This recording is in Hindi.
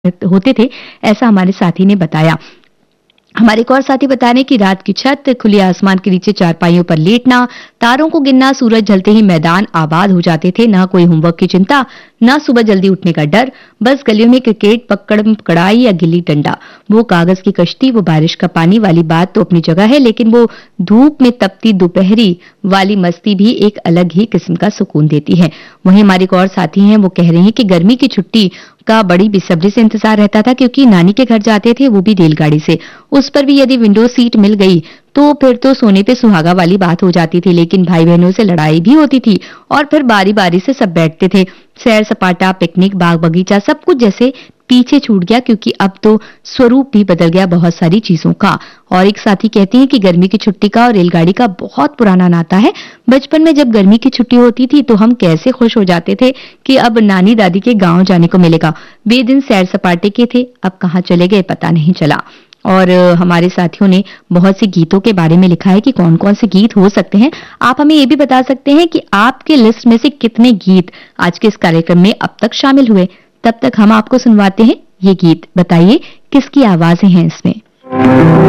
होते थे, ऐसा हमारे साथी ने बताया। हमारे एक और साथी बता रहे हैं कि रात की छत, खुले आसमान के नीचे चारपाइयों पर लेटना, तारों को गिनना, सूरज ढलते ही मैदान आबाद हो जाते थे। ना कोई होमवर्क की चिंता, ना सुबह जल्दी उठने का डर, बस गलियों में क्रिकेट, पकड़म पकड़ाई या गिल्ली डंडा। वो कागज की कश्ती, वो बारिश का पानी वाली बात तो अपनी जगह है, लेकिन वो धूप में तपती दोपहरी वाली मस्ती भी एक अलग ही किस्म का सुकून देती है। वहीं हमारे एक और साथी हैं, वो कह रहे हैं कि गर्मी की छुट्टी का बड़ी बेसब्री से इंतजार रहता था, क्योंकि नानी के घर जाते थे, वो भी रेलगाड़ी से। उस पर भी यदि विंडो सीट मिल गई तो फिर तो सोने पे सुहागा वाली बात हो जाती थी, लेकिन भाई बहनों से लड़ाई भी होती थी और फिर बारी बारी से सब बैठते थे। सैर सपाटा, पिकनिक, बाग बगीचा, सब कुछ जैसे पीछे छूट गया, क्योंकि अब तो स्वरूप भी बदल गया बहुत सारी चीजों का। और एक साथी कहते हैं कि गर्मी की छुट्टी का और रेलगाड़ी का बहुत पुराना नाता है। बचपन में जब गर्मी की छुट्टी होती थी तो हम कैसे खुश हो जाते थे कि अब नानी दादी के गांव जाने को मिलेगा। वे दिन सैर सपाटे के थे, अब कहाँ चले गए पता नहीं चला। और हमारे साथियों ने बहुत से गीतों के बारे में लिखा है कि कौन-कौन से गीत हो सकते हैं। आप हमें ये भी बता सकते हैं कि आपके लिस्ट में से कितने गीत आज के इस कार्यक्रम में अब तक शामिल हुए। तब तक हम आपको सुनवाते हैं ये गीत। बताइए किसकी आवाजें हैं इसमें।